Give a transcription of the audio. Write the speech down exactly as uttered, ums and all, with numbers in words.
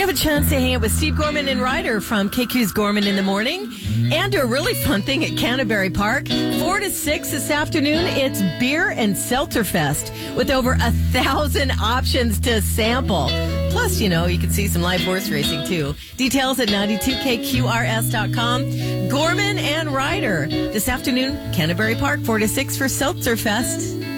You have a chance to hang out with Steve Gorman and Ryder from K Q's Gorman in the Morning and do a really fun thing at Canterbury Park. Four to six this afternoon, it's Beer and Seltzer Fest with over a thousand options to sample. Plus, you know, you can see some live horse racing, too. Details at ninety-two K Q R S dot com. Gorman and Ryder this afternoon, Canterbury Park, four to six for Seltzer Fest.